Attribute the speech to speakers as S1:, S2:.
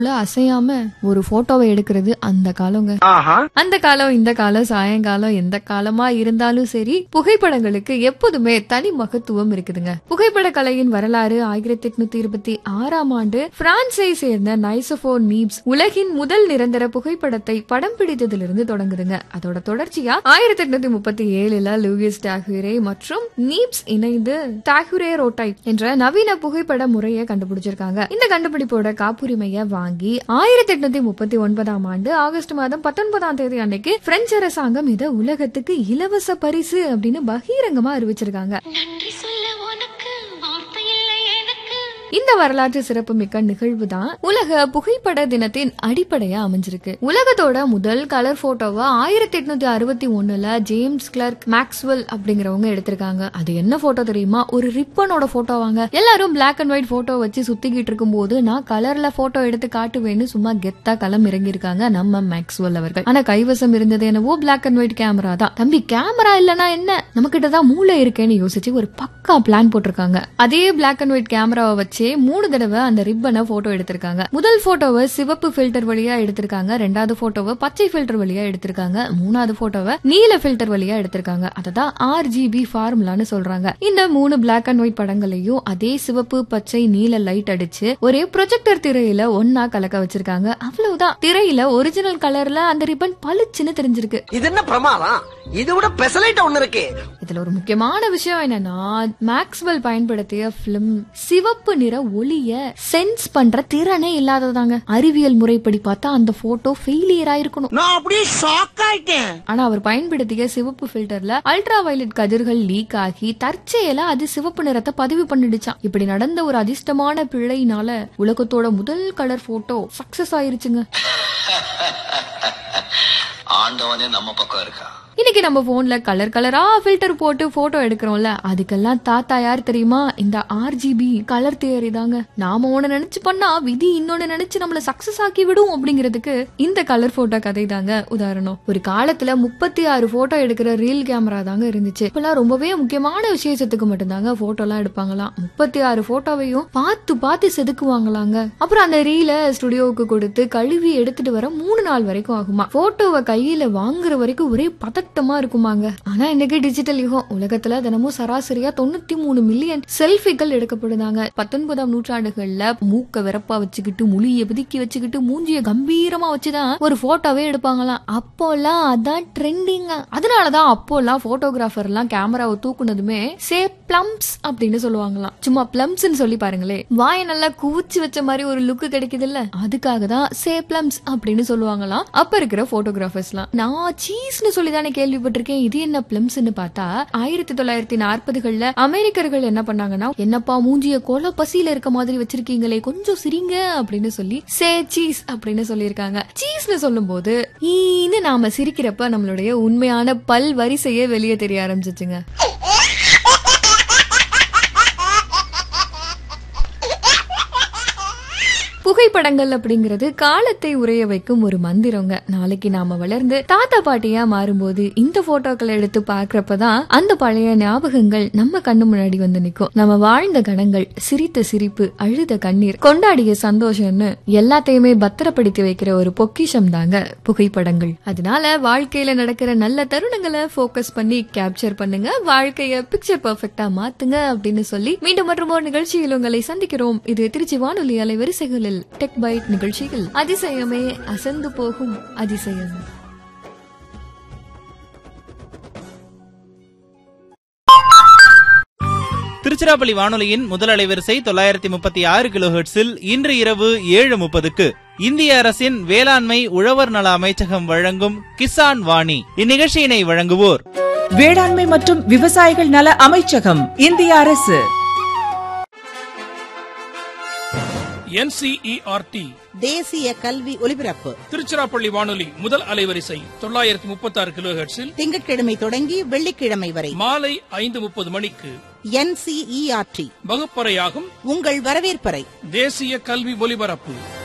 S1: அசையாம ஒரு போட்டோவை எடுக்கிறது அந்த காலங்க. அந்த காலம் இந்த காலம் சாயங்காலம் எந்த காலமா இருந்தாலும் சரி, புகைப்படங்களுக்கு எப்போதுமே தனி மகத்துவம் இருக்குதுங்க. புகைப்பட கலையின் வரலாறு 1826ஆம் ஆண்டு பிரான்சை சேர்ந்த நைசோபோர் நீப்ஸ் உலகின் முதல் நிரந்தர புகைப்படத்தை படம் பிடித்ததிலிருந்து தொடங்குதுங்க. அதோட தொடர்ச்சியா 1837ல லூயிஸ் டாகுரே மற்றும் நீப்ஸ் இணைந்து டாகுரேரோடைப் என்ற நவீன புகைப்பட முறையை கண்டுபிடிச்சிருக்காங்க. இந்த கண்டுபிடிப்போட காப்புரிமையை வாங்கி 1839ஆம் ஆண்டு ஆகஸ்ட் மாதம் 19ஆம் தேதி அன்னைக்கு பிரெஞ்சு அரசாங்கம் இதை உலகத்துக்கு இலவச பரிசு அப்படின்னு பகிரங்கமா அறிவிச்சிருக்காங்க. இந்த வரலாற்று சிறப்பு மிக்க நிகழ்வு தான் உலக புகைப்பட தினத்தின் அடிப்படையா அமைஞ்சிருக்கு. உலகத்தோட முதல் கலர் போட்டோவை 1861ல ஜேம்ஸ் கிளர்க் மேக்ஸ்வெல் அப்படிங்கிறவங்க எடுத்திருக்காங்க. அது என்ன போட்டோ தெரியுமா? ஒரு ரிப்பனோட போட்டோவாங்க. எல்லாரும் பிளாக் அண்ட் ஒயிட் போட்டோ வச்சு சுத்திக்கிட்டு இருக்கும் போது நான் கலர்ல போட்டோ எடுத்து காட்டுவேன்னு சும்மா கெத்தா களம் இறங்கி இருக்காங்க நம்ம மேக்ஸ்வெல் அவர்கள். ஆனா கைவசம் இருந்தது என்னவோ பிளாக் அண்ட் ஒயிட் கேமரா தான். தம்பி கேமரா இல்லனா என்ன, நம்ம கிட்டதான் மூளை இருக்கேன்னு யோசிச்சு ஒரு பக்கா பிளான் போட்டிருக்காங்க. அதே பிளாக் அண்ட் ஒயிட் கேமராவை வச்சு 3 தடவை அந்த ரிப்பனை போட்டோ எடுத்திருக்காங்க. முதல் போட்டோவை சிவப்பு பில்டர் வழியா எடுத்திருக்காங்க, ரெண்டாவது போட்டோவை பச்சை பில்டர் வழியா எடுத்திருக்காங்க, மூணாவது போட்டோவை நீல பில்டர் வழியா எடுத்திருக்காங்க. அததான் RGB ஃபார்முலான்னு சொல்றாங்க. இந்த 3 பிளாக் அண்ட் ஒயிட் படங்களையும் அதே சிவப்பு பச்சை நீல லைட் அடிச்சு ஒரே ப்ரொஜெக்டர் திரையில ஒன்னா கலக்க வச்சிருக்காங்க. அவ்வளவுதான், திரையில ஒரிஜினல் கலர்ல அந்த ரிப்பன் பளிச்சுன்னு தெரிஞ்சிருக்கு. இது என்ன பிரமாதம், இது விட பெசலைட் ஒன்னு இருக்கு. இதுல ஒரு முக்கியமான விஷயம் என்னன்னா, மேக்ஸ்வெல் பயன்படுத்திய பிலிம் சிவப்பு நிற ஒளிய சென்ஸ் பண்ற திறனே இல்லாததாங்க. அறிவியல் முறைப்படி பார்த்தா அந்த போட்டோ ஃபெயிலியர் ஆயிருக்கணும். நான் அப்படியே ஷாக் ஆயிட்டேன். ஆனா அவர் பயன்படுத்திய சிவப்பு ஃபில்டர்ல அல்ட்ரா வயலட் கதிர்கள் லீக் ஆகி தற்செயலா அது சிவப்பு நிறத்தை பதிவு பண்ணிடுச்சான். இப்படி நடந்த ஒரு அதிர்ஷ்டமான பிழையினால உலகத்தோட முதல் கலர் போட்டோ சக்சஸ் ஆயிருச்சுங்க. ஆண்டவனே நம்ம பக்கம் இருக்கா. இன்னைக்கு நம்ம போன்ல கலர் கலரா ஃபில்டர் போட்டு போட்டோ எடுக்கிறோம்ல, அதுக்கெல்லாம் தாத்தா யார் தெரியுமா? இந்த RGB கலர் தியரி தாங்க. நாம ஒண்ணு நினைச்சு பண்ணா விதி இன்னொன்னு நினைச்சு நம்மள சக்சஸ் ஆக்கி விடும் அப்படிங்கிறதுக்கு இந்த கலர் போட்டோ கதை தாங்க உதாரணம். ஒரு காலத்துல 36 போட்டோ எடுக்கிற ரீல் கேமரா தாங்க இருந்துச்சு. இப்பெல்லாம் ரொம்பவே முக்கியமான விசேஷத்துக்கு மட்டும்தாங்க போட்டோ எல்லாம் எடுப்பாங்களாம். 36 போட்டோவையும் பார்த்து செதுக்குவாங்களாங்க. அப்புறம் அந்த ரீல ஸ்டுடியோவுக்கு கொடுத்து கழுவி எடுத்துட்டு வர 3 நாள் வரைக்கும் ஆகுமா. போட்டோவை கையில வாங்குற வரைக்கும் ஒரே பதட்டமா இருக்குமாங்க. ஆனா இன்னைக்கு டிஜிட்டல் யுகம். உலகத்துல தினமும் சராசரியா 93 மில்லியன் செல்ஃபிகள் எடுக்கப்படுதாங்க. 19ஆம் நூற்றாண்டுகள்ல மூக்க வெறப்பா வச்சுக்கிட்டு முழிய பிதுக்கி வச்சுக்கிட்டு மூஞ்சிய கம்பீரமா வச்சுதான் ஒரு போட்டோவே எடுப்பாங்களாம். அப்போலாம் அதான் ட்ரெண்டிங்க. அதனாலதான் அப்போலாம் போட்டோகிராஃபர் எல்லாம் கேமராவை தூக்குனதுமே சே பிளம்ஸ் அப்படின்னு சொல்லுவாங்களாம். சும்மா பிளம்ஸ் சொல்லி பாருங்களே, வாய நல்லா குவிச்சு வச்ச மாதிரி ஒரு லுக்கு கிடைக்குது இல்ல, அதுக்காக தான் சே பிளம்ஸ் அப்படின்னு சொல்லுவாங்களாம் அப்ப இருக்கிற போட்டோகிராஃபர்ஸ்லாம். நான் சீஸ்னு சொல்லிதானே கேள்விப்பட்டிருக்கேன், இது என்ன பிளம்ஸ்னு பார்த்தா 1940கள்ல அமெரிக்கர்கள் என்ன பண்ணாங்கன்னா, என்னப்பா மூஞ்சிய கொலை பசியில இருக்க மாதிரி வச்சிருக்கீங்களே, கொஞ்சம் சிரிங்க அப்படின்னு சொல்லி சே சீஸ் அப்படின்னு சொல்லியிருக்காங்க. சீஸ்னு சொல்லும் போது ஈன்னு நாம சிரிக்கிறப்ப நம்மளுடைய உண்மையான பல் வரிசையே வெளியே தெரிய ஆரம்பிச்சிச்சுங்க. புகைப்படங்கள் அப்படிங்கிறது காலத்தை உரைய வைக்கும் ஒரு மந்திரங்க. நாளைக்கு நாம வளர்ந்து தாத்தா பாட்டியா மாறும்போது இந்த போட்டோக்களை எடுத்து பாக்குறப்பதான் அந்த பழைய ஞாபகங்கள் நம்ம கண்ணு முன்னாடி வந்து நிக்கும். நம்ம வாழ்ந்த கணங்கள், சிரித்த சிரிப்பு, அழுத கண்ணீர், கொண்டாடிய சந்தோஷம்னு எல்லாத்தையுமே பத்திரப்படுத்தி வைக்கிற ஒரு பொக்கிஷம் தாங்க புகைப்படங்கள். அதனால வாழ்க்கையில நடக்கிற நல்ல தருணங்களை போக்கஸ் பண்ணி கேப்சர் பண்ணுங்க, வாழ்க்கைய பிக்சர் பெர்ஃபெக்ட்டா மாத்துங்க அப்படின்னு சொல்லி மீண்டும் மற்றும் ஒரு நிகழ்ச்சியில் உங்களை சந்திக்கிறோம். இது திருச்சி வானொலி அலைவரிசைகளில் டெக் பைட் நிகழ்ச்சியில் அதிசயமே அசந்து போகும் அதிசயம்.
S2: திருச்சிராப்பள்ளி வானொலியின் முதல் அலைவரிசை 936 கிலோஹெர்ட்ஸில் இன்று இரவு 7:30க்கு இந்திய அரசின் வேளாண்மை உழவர் நல அமைச்சகம் வழங்கும் கிசான் வாணி. இந்நிகழ்ச்சியினை வழங்குவோர்
S3: வேளாண்மை மற்றும் விவசாயிகள் நல அமைச்சகம், இந்திய அரசு.
S4: NCERT
S5: தேசிய கல்வி ஒலிபரப்பு
S4: திருச்சிராப்பள்ளி வானொலி முதல் அலைவரிசை 936 கிலோஹெர்ட்ஸில் திங்கட்கிழமை தொடங்கி வெள்ளிக்கிழமை வரை மாலை 5:30 மணிக்கு NCERT வகுப்பறையாகும் உங்கள் வரவேற்பறை தேசிய கல்வி ஒலிபரப்பு.